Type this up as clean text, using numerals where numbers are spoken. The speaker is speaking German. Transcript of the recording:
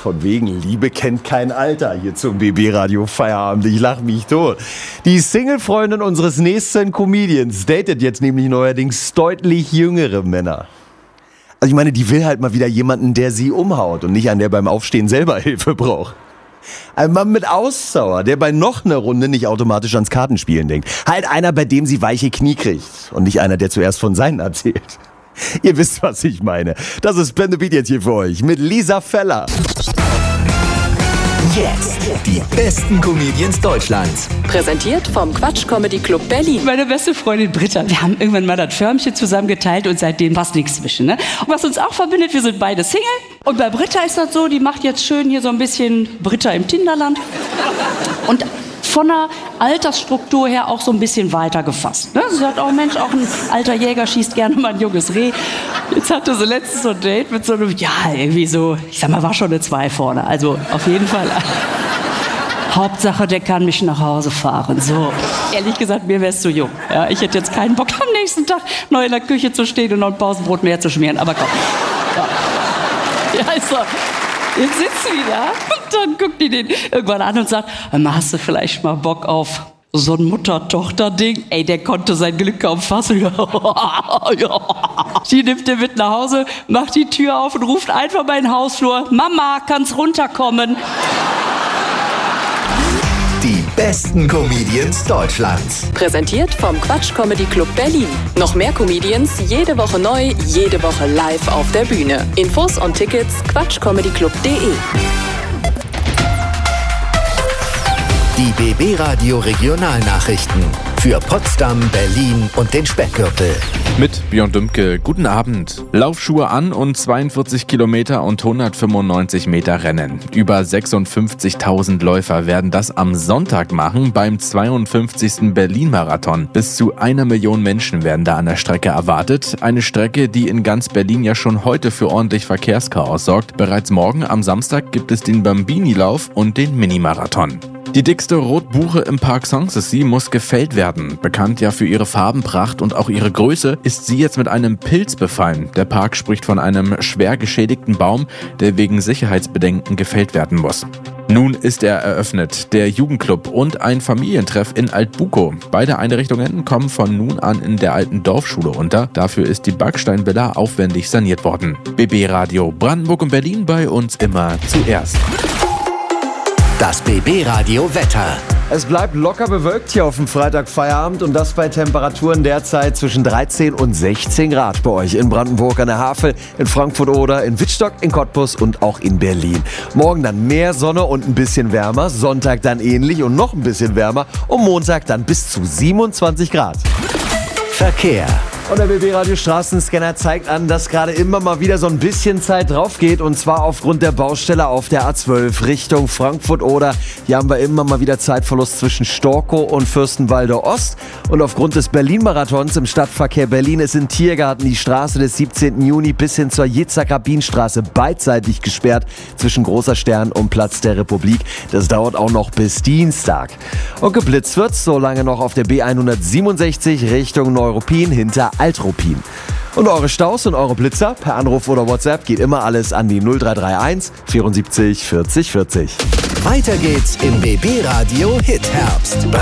von wegen Liebe kennt kein Alter hier zum BB Radio Feierabend. Ich lach mich tot. Die Single-Freundin unseres nächsten Comedians datet jetzt nämlich neuerdings deutlich jüngere Männer. Also ich meine, die will halt mal wieder jemanden, der sie umhaut und nicht einen, der beim Aufstehen selber Hilfe braucht. Ein Mann mit Ausdauer, der bei noch einer Runde nicht automatisch ans Kartenspielen denkt. Halt einer, bei dem sie weiche Knie kriegt und nicht einer, der zuerst von seinen erzählt. Ihr wisst, was ich meine. Das ist Plan the Beat jetzt hier für euch mit Lisa Feller. Jetzt die besten Comedians Deutschlands. Präsentiert vom Quatsch Comedy Club Berlin. Meine beste Freundin Britta. Wir haben irgendwann mal das Förmchen zusammen geteilt und seitdem passt nichts zwischen. Ne? Und was uns auch verbindet, wir sind beide Single. Und bei Britta ist das so, die macht jetzt schön hier so ein bisschen Britta im Tinderland. Und von der Altersstruktur her auch so ein bisschen weiter gefasst. Ne? Sie sagt auch, Mensch, auch ein alter Jäger schießt gerne mal ein junges Reh. Jetzt hatte sie letztens so ein Date mit so einem, ja, irgendwie so, ich sag mal, war schon eine 2 vorne. Also auf jeden Fall. Hauptsache, der kann mich nach Hause fahren. So, ehrlich gesagt, mir wär's zu jung. Ja, ich hätte jetzt keinen Bock, am nächsten Tag noch in der Küche zu stehen und noch ein Pausenbrot mehr zu schmieren. Aber komm. Ja, ist so. Jetzt sitzt sie da und dann guckt die den irgendwann an und sagt, hast du vielleicht mal Bock auf so ein Mutter-Tochter-Ding? Ey, der konnte sein Glück kaum fassen. Sie nimmt den mit nach Hause, macht die Tür auf und ruft einfach mal in den Hausflur, Mama, kannst runterkommen? Die besten Comedians Deutschlands. Präsentiert vom Quatsch Comedy Club Berlin. Noch mehr Comedians, jede Woche neu, jede Woche live auf der Bühne. Infos und Tickets quatschcomedyclub.de. Die BB Radio Regionalnachrichten für Potsdam, Berlin und den Speckgürtel. Mit Björn Dümke, guten Abend. Laufschuhe an und 42 Kilometer und 195 Meter Rennen. Über 56.000 Läufer werden das am Sonntag machen beim 52. Berlin-Marathon. Bis zu 1 Million Menschen werden da an der Strecke erwartet. Eine Strecke, die in ganz Berlin ja schon heute für ordentlich Verkehrschaos sorgt. Bereits morgen am Samstag gibt es den Bambini-Lauf und den Mini-Marathon. Die dickste Rotbuche im Park Sanssouci muss gefällt werden. Bekannt ja für ihre Farbenpracht und auch ihre Größe, ist sie jetzt mit einem Pilz befallen. Der Park spricht von einem schwer geschädigten Baum, der wegen Sicherheitsbedenken gefällt werden muss. Nun ist er eröffnet, der Jugendclub und ein Familientreff in Altbukow. Beide Einrichtungen kommen von nun an in der alten Dorfschule unter. Dafür ist die Backsteinvilla aufwendig saniert worden. BB Radio Brandenburg und Berlin, bei uns immer zuerst. Das BB Radio Wetter. Es bleibt locker bewölkt hier auf dem Freitagfeierabend und das bei Temperaturen derzeit zwischen 13 und 16 Grad bei euch in Brandenburg an der Havel, in Frankfurt oder in Wittstock, in Cottbus und auch in Berlin. Morgen dann mehr Sonne und ein bisschen wärmer, Sonntag dann ähnlich und noch ein bisschen wärmer und Montag dann bis zu 27 Grad. Verkehr. Und der BB Radio Straßenscanner zeigt an, dass gerade immer mal wieder so ein bisschen Zeit drauf geht und zwar aufgrund der Baustelle auf der A12 Richtung Frankfurt oder. Hier haben wir immer mal wieder Zeitverlust zwischen Storkow und Fürstenwalde Ost und aufgrund des Berlin-Marathons im Stadtverkehr Berlin ist in Tiergarten die Straße des 17. Juni bis hin zur Jitzak-Rabin-Straße beidseitig gesperrt zwischen Großer Stern und Platz der Republik. Das dauert auch noch bis Dienstag. Und geblitzt wird's so lange noch auf der B167 Richtung Neuruppin hinter Altruppin. Und eure Staus und eure Blitzer per Anruf oder WhatsApp geht immer alles an die 0331 74 40 40. Weiter geht's im BB Radio Hit Herbst.